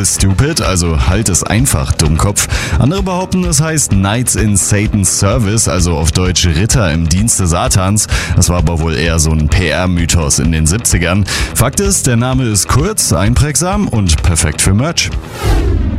Stupid, also halt es einfach, Dummkopf. Andere behaupten, es heißt Knights in Satan's Service, also auf Deutsch Ritter im Dienste Satans. Das war aber wohl eher so ein PR-Mythos in den 70ern. Fakt ist, der Name ist kurz, einprägsam und perfekt für Merch.